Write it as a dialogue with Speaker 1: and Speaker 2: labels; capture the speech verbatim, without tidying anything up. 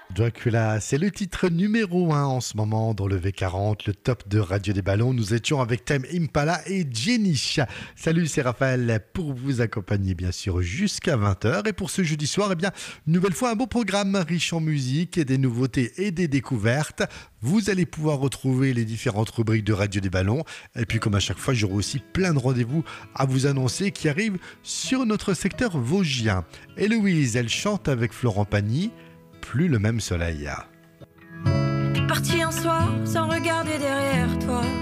Speaker 1: Dracula, c'est le titre numéro un en ce moment dans le V quarante, le top de Radio des Ballons. Nous étions avec Tame Impala et Jenny. Salut, c'est Raphaël pour vous accompagner bien sûr jusqu'à vingt heures. Et pour ce jeudi soir, eh bien, une nouvelle fois un beau programme riche en musique et des nouveautés et des découvertes. Vous allez pouvoir retrouver les différentes rubriques de Radio des Ballons. Et puis comme à chaque fois, j'aurai aussi plein de rendez-vous à vous annoncer qui arrivent sur notre secteur vosgien. Héloïse, elle chante avec Florent Pagny. Plus le même soleil.
Speaker 2: T'es parti un soir sans regarder derrière toi.